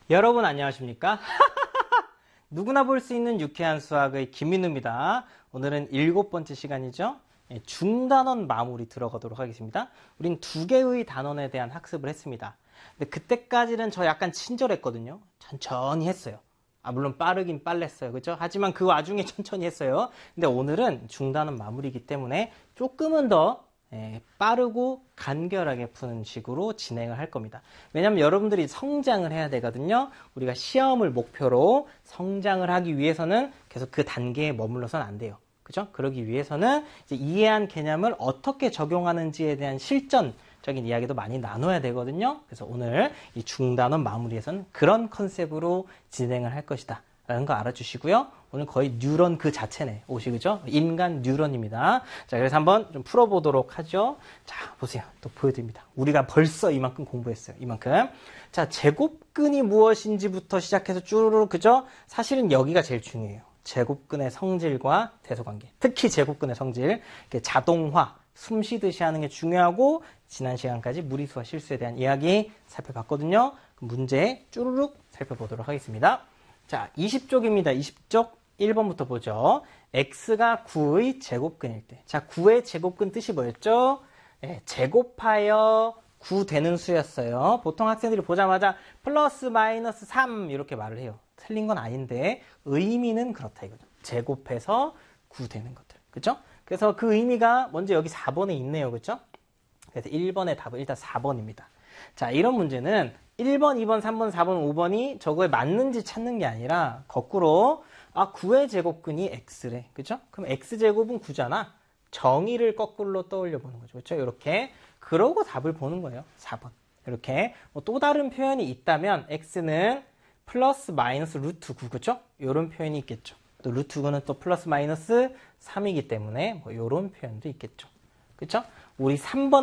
여러분 안녕하십니까? 누구나 볼 수 있는 유쾌한 수학의 김민우입니다. 오늘은 7번째 시간이죠. 중단원 마무리 들어가도록 하겠습니다. 우린 2개의 단원에 대한 학습을 했습니다. 근데 그때까지는 저 약간 친절했거든요. 천천히 했어요. 물론 빠르긴 빨랐어요. 그죠? 하지만 그 와중에 천천히 했어요. 근데 오늘은 중단원 마무리이기 때문에 조금은 더 빠르고 간결하게 푸는 식으로 진행을 할 겁니다. 왜냐하면 여러분들이 성장을 해야 되거든요. 우리가 시험을 목표로 성장을 하기 위해서는 계속 그 단계에 머물러서는 안 돼요. 그죠? 그러기 위해서는 이제 이해한 개념을 어떻게 적용하는지에 대한 실전적인 이야기도 많이 나눠야 되거든요. 그래서 오늘 이 중단원 마무리에서는 그런 컨셉으로 진행을 할 것이다 라는 거 알아주시고요. 오늘 거의 뉴런 그 자체네 옷이, 그죠? 인간 뉴런입니다. 자, 그래서 한번 좀 풀어보도록 하죠. 자, 보세요. 또 보여드립니다. 우리가 벌써 이만큼 공부했어요. 이만큼. 자, 제곱근이 무엇인지부터 시작해서 쭈루루, 그죠? 사실은 여기가 제일 중요해요. 제곱근의 성질과 대소관계. 특히 제곱근의 성질. 자동화, 숨 쉬듯이 하는 게 중요하고, 지난 시간까지 무리수와 실수에 대한 이야기 살펴봤거든요. 문제 쭈루룩 살펴보도록 하겠습니다. 자, 20쪽입니다. 20쪽 1번부터 보죠. x가 9의 제곱근일 때. 자, 9의 제곱근 뜻이 뭐였죠? 제곱하여 9 되는 수였어요. 보통 학생들이 보자마자 플러스 마이너스 3 이렇게 말을 해요. 틀린 건 아닌데 의미는 그렇다 이거죠. 제곱해서 9 되는 것들. 그죠? 그래서 그 의미가 먼저 여기 4번에 있네요. 그죠? 그래서 1번의 답은 일단 4번입니다. 자, 이런 문제는 1번, 2번, 3번, 4번, 5번이 저거에 맞는지 찾는 게 아니라 거꾸로 9의 제곱근이 x래. 그죠? 그럼 x제곱은 9잖아. 정의를 거꾸로 떠올려 보는 거죠. 그렇죠? 이렇게. 그러고 답을 보는 거예요. 4번. 이렇게. 또 다른 표현이 있다면 x는 플러스 마이너스 루트 9. 그죠? 이런 표현이 있겠죠. 또 루트 9는 또 플러스 마이너스 3이기 때문에 이런 표현도 있겠죠. 그죠? 우리 3번